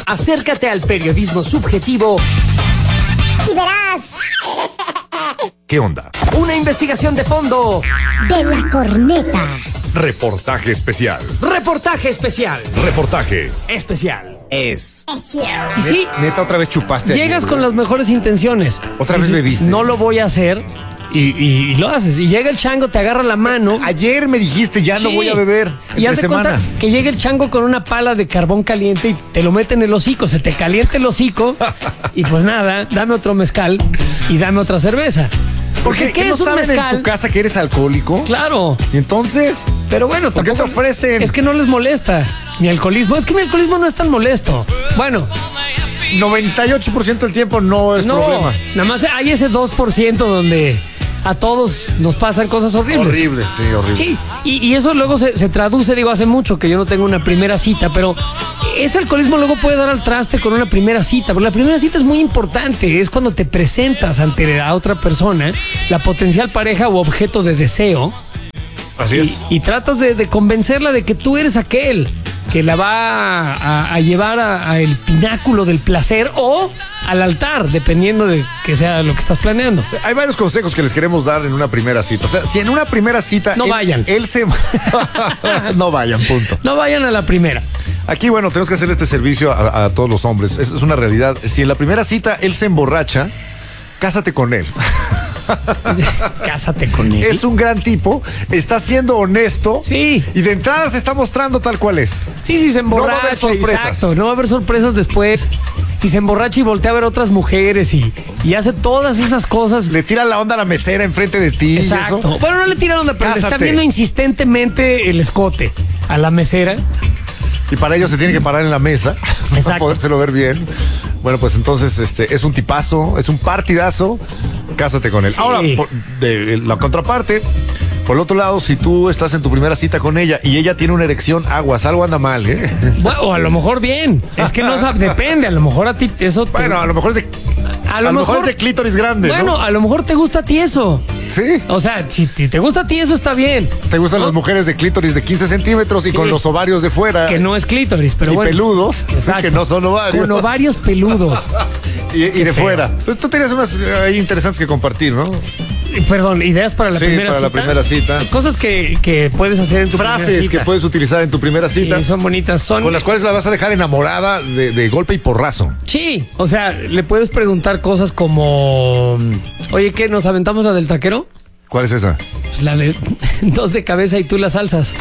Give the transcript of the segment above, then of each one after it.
Acércate al periodismo subjetivo Y verás ¿Qué onda? una investigación de fondo. de la corneta. Reportaje especial. Reportaje especial. Reportaje. Especial. Es. Es cierto. Y sí, Neta, otra vez chupaste. llegas ayer, con güey. las mejores intenciones. Otra vez Dices, bebiste. No lo voy a hacer. Y lo haces. Y llega el chango, te agarra la mano. Ayer me dijiste, ya no Sí. voy a beber. Y entre haz de cuenta semana. que llega el chango con una pala de carbón caliente y te lo mete en el hocico. Se te calienta el hocico. Y pues nada, dame otro mezcal y dame otra cerveza. Porque ¿qué no es un saben en mezcal? tu casa que eres alcohólico? Claro. Y entonces, Pero bueno, ¿por qué te tampoco- ofrecen? Es que no les molesta. Mi alcoholismo. Es que mi alcoholismo no es tan molesto. Bueno, 98% del tiempo no es no. problema. Nada más hay ese 2% donde a todos nos pasan cosas horribles. Horribles, sí, horribles. Sí, y eso luego se traduce, digo, hace mucho que yo no tengo una primera cita, pero ese alcoholismo luego puede dar al traste con una primera cita, porque la primera cita es muy importante, es cuando te presentas ante la otra persona, la potencial pareja o objeto de deseo, Así y tratas de convencerla de que tú eres aquel que la va a llevar a el pináculo del placer o al altar, dependiendo de que sea lo que estás planeando. Hay varios consejos que les queremos dar en una primera cita. O sea, si en una primera cita... No vayan. Él se... no vayan, punto. No vayan a la primera. Aquí, bueno, tenemos que hacerle este servicio a todos los hombres. Es una realidad. Si en la primera cita él se emborracha, cásate con él. Cásate con él. Es un gran tipo, está siendo honesto. Sí. Y de entrada se está mostrando tal cual es. Sí, se emborracha. No va a haber sorpresas. Exacto, no va a haber sorpresas después. Si se emborracha y voltea a ver otras mujeres y hace todas esas cosas. Le tira la onda a la mesera enfrente de ti. Exacto. Y eso. Bueno, no le tira onda, pero le está Cásate. viendo insistentemente el escote a la mesera. Y para ello se tiene que parar en la mesa para Exacto. podérselo ver bien. Bueno, pues entonces es un tipazo, es un partidazo. Cásate con él. Sí. Ahora, de la contraparte, por el otro lado, si tú estás en tu primera cita con ella y ella tiene una erección, aguas, algo anda mal, ¿eh? Bueno, o a lo mejor bien. Es que no sabe, depende. A lo mejor a ti eso te- Bueno, a lo mejor es de, a lo mejor es de clítoris grande, Bueno, ¿no? a lo mejor te gusta a ti eso. Sí. O sea, si te gusta a ti eso está bien. Te gustan ¿no? las mujeres de clítoris de 15 centímetros y Sí. con los ovarios de fuera. Que no es clítoris, pero y bueno. peludos, Exacto. que no son ovarios. Con ovarios peludos. y de feo. fuera. Tú tenías unas ahí interesantes que compartir, ¿no? Perdón, ideas para la Sí, primera para cita. la primera cita. Cosas que puedes hacer en tu primera Frases cita. que puedes utilizar en tu primera cita. Sí, son bonitas. Con las cuales la vas a dejar enamorada de golpe y porrazo. Sí, o sea, le puedes preguntar cosas como, oye, ¿qué? ¿Nos aventamos la del taquero? ¿Cuál es esa? Pues la de dos de cabeza y tú las salsas.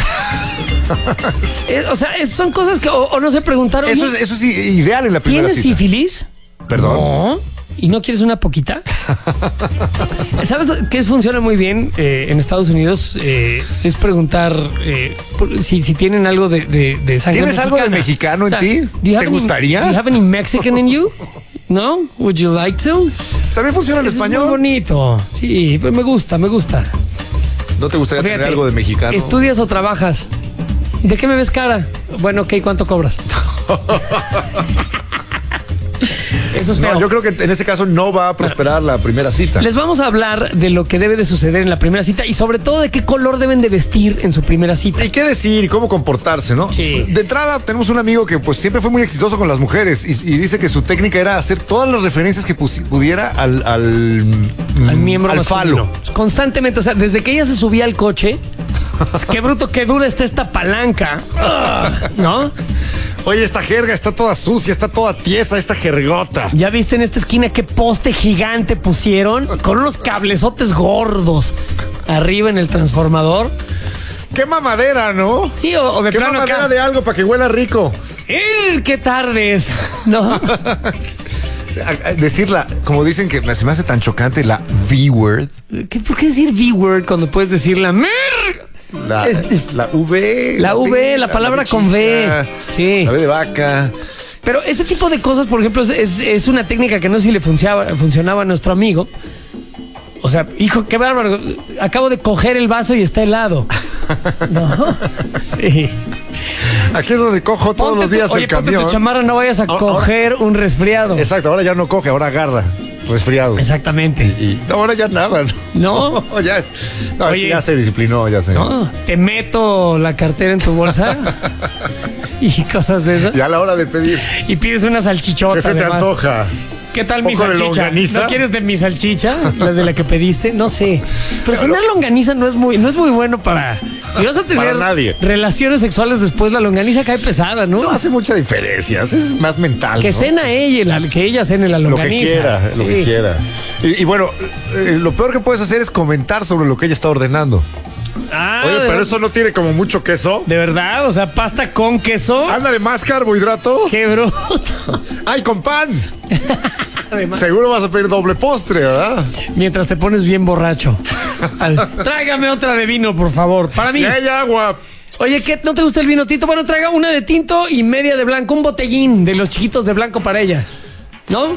O sea, son cosas que, o no sé, preguntar, oye, Eso es ideal en la primera ¿tienes cita. sífilis? Perdón. No. ¿Y no quieres una poquita? ¿Sabes qué funciona muy bien en Estados Unidos? Es preguntar si tienen algo de sangre ¿Tienes algo de mexicano en ti? do you ¿Te have any- gustaría? Do you have any Mexican in you? No? Would you like to? ¿También funciona en Eso es español? muy bonito. Sí, pues me gusta. ¿No te gustaría tener Fíjate, algo de mexicano? ¿estudias o trabajas? ¿De qué me ves cara? Bueno, ok, ¿cuánto cobras? Eso es feo. No, yo creo que en ese caso no va a prosperar la primera cita. Les vamos a hablar de lo que debe de suceder en la primera cita y sobre todo de qué color deben de vestir en su primera cita. ¿Y qué decir y cómo comportarse, no? Sí. De entrada, tenemos un amigo que pues siempre fue muy exitoso con las mujeres y dice que su técnica era hacer todas las referencias que pudiera al Miembro al masculino. falo. Constantemente, o sea, desde que ella se subía al coche, qué bruto, qué dura está esta palanca, ¿no? Oye, esta jerga está toda sucia, está toda tiesa, esta jergota. ¿Ya viste en esta esquina qué poste gigante pusieron? Con unos cablezotes gordos arriba en el transformador. Qué mamadera, ¿no? Sí, o de Qué plano mamadera acá. de algo para que huela rico. ¡Qué tardes! ¿No? Decirla, como dicen que se me hace tan chocante la V-word. ¿Por qué decir V-word cuando puedes decir la mer? La V. La V, la palabra con V. Sí. La V de vaca. Pero este tipo de cosas, por ejemplo, es una técnica que no sé si le funcionaba a nuestro amigo. O sea, hijo, qué bárbaro. Acabo de coger el vaso y está helado. ¿No? Sí. Aquí es donde cojo todos los días oye, el ponte camión. tu chamarra, no vayas a Ahora- coger un resfriado. Exacto, ahora ya no coge, ahora agarra. resfriados. Exactamente. Y no, ahora ya nada. No. Ya, no, Oye, ya se disciplinó, ya se. No, te meto la cartera en tu bolsa y cosas de esas. Ya a la hora de pedir. Y pides una salchichota. ¿Qué se te además. antoja? ¿Qué tal mi ¿Poco de salchicha? longaniza? ¿No quieres de mi salchicha? La de la que pediste, no sé. Pero cenar longaniza no es muy bueno para. Si vas a tener Para nadie. relaciones sexuales después, la longaniza cae pesada, ¿no? No hace mucha diferencia, es más mental. Que ¿no? cena ella, que ella cene la Lo que longaniza. quiera, lo que Sí. quiera. Y bueno, lo peor que puedes hacer es comentar sobre lo que ella está ordenando. Ah, Oye, de pero ver- eso no tiene como mucho queso. ¿De verdad? O sea, pasta con queso. Ándale, más carbohidrato. ¡Qué bruto! ¡Ay, con pan! Además, Seguro vas a pedir doble postre, ¿verdad? mientras te pones bien borracho. Tráigame otra de vino, por favor. Para mí. Y hay agua. Oye, ¿qué? ¿No te gusta el vino tinto? Bueno, traiga una de tinto y media de blanco. Un botellín de los chiquitos de blanco para ella. ¿No?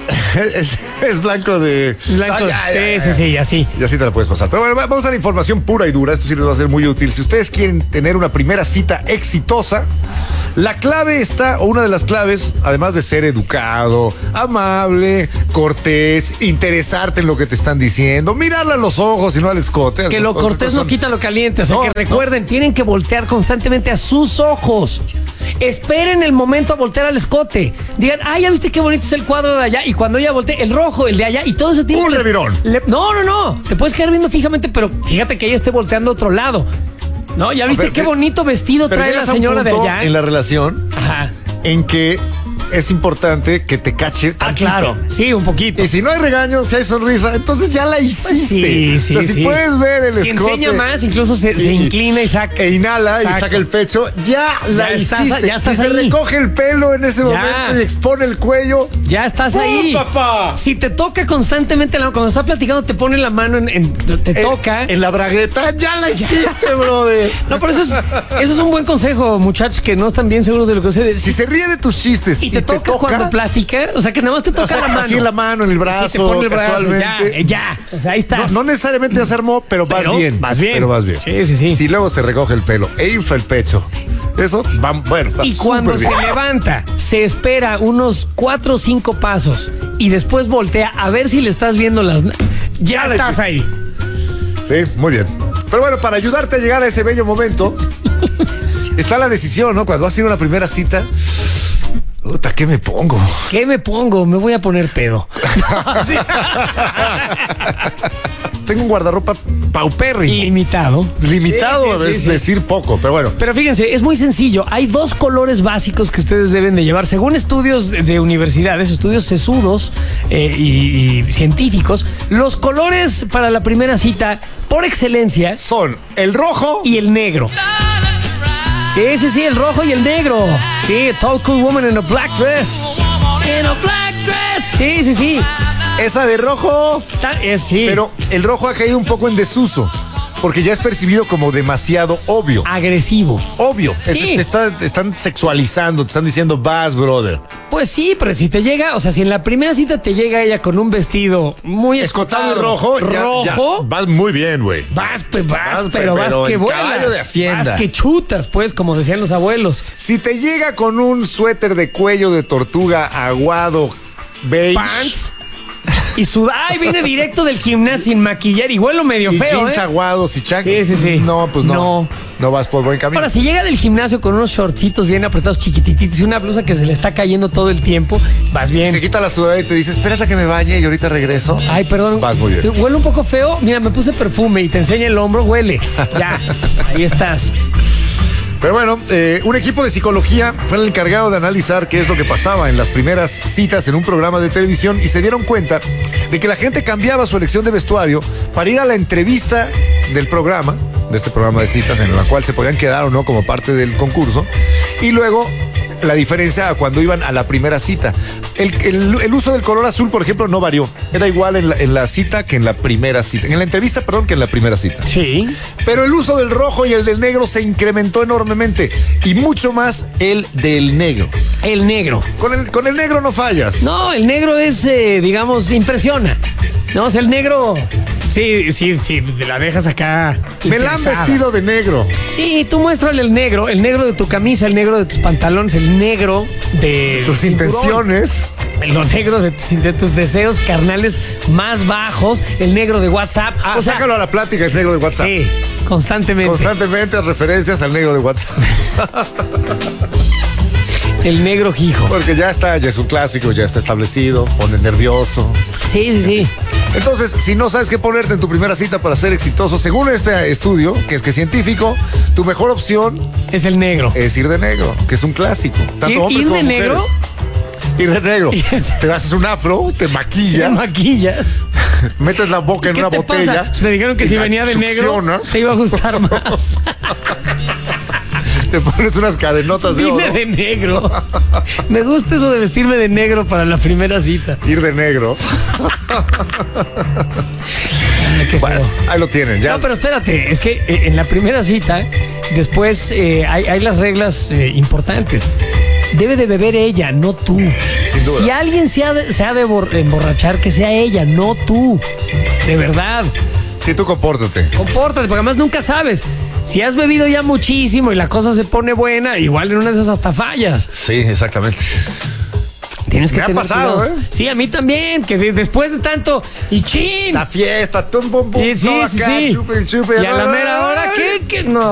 Es blanco de. Blanco. Ay, Sí, así. Y así te la puedes pasar. Pero bueno, vamos a la información pura y dura. Esto sí les va a ser muy útil. Si ustedes quieren tener una primera cita exitosa, la clave está, o una de las claves, además de ser educado, amable, cortés, interesarte en lo que te están diciendo, mirarle a los ojos y no al escote. Que lo cortés no quita lo caliente. O sea, No, que recuerden, tienen que voltear constantemente a sus ojos. Esperen el momento a voltear al escote. Digan, ya viste qué bonito es el cuadro de allá. Y cuando ella voltee, el rojo, el de allá, y todo ese tiempo. Un revirón. No. Te puedes quedar viendo fijamente, pero fíjate que ella esté volteando a otro lado. ¿No? ¿Ya viste Pero qué bonito vestido Pero trae la llegas a un señora de punto allá? en la relación Ajá. en que es importante que te cache tantito. Claro. Sí, un poquito. Y si no hay regaño, si hay sonrisa, entonces ya la hiciste. Sí, o sea, si sí. puedes ver el Si escote. enseña más, incluso se inclina y saca. E inhala Exacto. y saca el pecho, ya la estás- hiciste. ya estás si se ahí. recoge el pelo en ese Ya. momento y expone el cuello. Ya estás ¡Oh, ahí. papá! Si te toca constantemente, cuando está platicando, te pone la mano te toca. En la bragueta, ya la hiciste, brother. No, pero eso es un buen consejo, muchachos que no están bien seguros de lo que sucede. Si se ríe de tus chistes y te toca cuando platica, o sea, que nada más te toca o sea, la mano. así en la mano, en el brazo, Sí, te pone el brazo, casualmente. ya. O sea, ahí No, estás. no necesariamente ya se armó, pero vas Pero bien. vas bien. Pero vas bien. Sí. Si luego se recoge el pelo e infla el pecho, eso va, bueno, está Y cuando súper se bien. levanta, se espera unos 4 o 5 pasos y después voltea a ver si le estás viendo las. Ya la estás hiciste. ahí. Sí, muy bien. Pero bueno, para ayudarte a llegar a ese bello momento, está la decisión, ¿no? Cuando vas a ir a una primera cita, puta, ¿qué me pongo? ¿Qué me pongo? Me voy a poner pedo. Tengo un guardarropa paupérrimo. Limitado. Limitado, Sí, es sí. decir poco, pero bueno. Pero fíjense, es muy sencillo. Hay 2 colores básicos que ustedes deben de llevar. Según estudios de universidades, estudios sesudos y científicos, los colores para la primera cita, por excelencia, Son el rojo y el negro. Sí, el rojo y el negro. Sí, tall cool woman in a black dress. In a black dress. Sí. esa de rojo. Sí. Pero el rojo ha caído un poco en desuso, porque ya es percibido como demasiado obvio. agresivo. Obvio. Sí. Te están sexualizando, te están diciendo, vas, brother. Pues sí, pero si te llega, o sea, si en la primera cita te llega ella con un vestido muy Escotado y rojo, ya vas muy bien, güey. Vas, pero que en vuelas. caballo de hacienda. Vas que chutas, pues, como decían los abuelos. Si te llega con un suéter de cuello de tortuga aguado, beige. Pants. Y ay, viene directo del gimnasio sin maquillar y huelo medio Y feo, jeans aguados y chanclas. Sí. No, pues no. No vas por buen camino. Ahora, si llega del gimnasio con unos shortcitos bien apretados, chiquitititos y una blusa que se le está cayendo todo el tiempo, vas bien. Se quita la sudadera y te dice, espérate a que me bañe y ahorita regreso. Ay, perdón. Vas muy bien. Huele un poco feo. Mira, me puse perfume y te enseña el hombro, huele. Ya, ahí estás. Pero bueno, un equipo de psicología fue el encargado de analizar qué es lo que pasaba en las primeras citas en un programa de televisión y se dieron cuenta de que la gente cambiaba su elección de vestuario para ir a la entrevista del programa, de este programa de citas en la cual se podían quedar o no como parte del concurso, y luego la diferencia a cuando iban a la primera cita. El uso del color azul, por ejemplo, no varió. Era igual en la cita que en la primera cita. En la entrevista, perdón, que en la primera cita. Sí. Pero el uso del rojo y el del negro se incrementó enormemente. Y mucho más el del negro. El negro. Con el negro no fallas. No, el negro es, digamos, impresiona. No, o sea, el negro. Sí, la dejas acá. Me la han interesada. vestido de negro. Sí, tú muéstrale el negro de tu camisa, el negro de tus pantalones, el negro de Tus cinturón. intenciones. lo negro de tus deseos carnales más bajos, el negro de WhatsApp. Sácalo a la plática, el negro de WhatsApp. Sí, constantemente. Constantemente referencias al negro de WhatsApp. El negro hijo. Porque ya es un clásico, ya está establecido, pone nervioso. Sí. Entonces, si no sabes qué ponerte en tu primera cita para ser exitoso, según este estudio, que es científico, tu mejor opción es el negro. Es ir de negro, que es un clásico. Tanto hombres como mujeres. ¿Ir de negro? Ir de negro. Te haces un afro, te maquillas. Metes la boca en una botella. Me dijeron que si venía de negro se iba a gustar más. Te pones unas cadenotas de oro. Vine de negro. Me gusta eso de vestirme de negro para la primera cita. Ir de negro. Bueno, ahí lo tienen. Ya. No, pero espérate, es que en la primera cita, después hay las reglas importantes. Debe de beber ella, no tú. Sin duda. Si alguien se ha de emborrachar, que sea ella, no tú. De verdad. Sí, tú compórtate. Compórtate, porque además nunca sabes. Si has bebido ya muchísimo y la cosa se pone buena, igual en una de esas hasta fallas. Sí, exactamente. Tienes que me ha tener pasado, cuidado. Sí, a mí también, que después de tanto y chin. La fiesta, Sí, chupe, y a la mera hora, ¿qué? No.